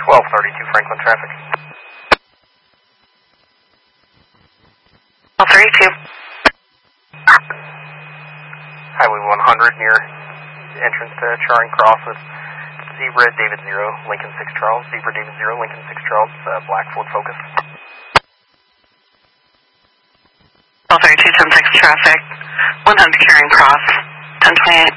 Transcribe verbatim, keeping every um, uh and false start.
twelve thirty-two Franklin traffic. twelve thirty-two. Highway one hundred near entrance to Charing Cross with Zebra David Zero, Lincoln six Charles, Zebra David Zero, Lincoln six Charles, uh, black Ford Focus. twelve thirty-two, ten six traffic, one hundred Charing Cross, ten twenty-eight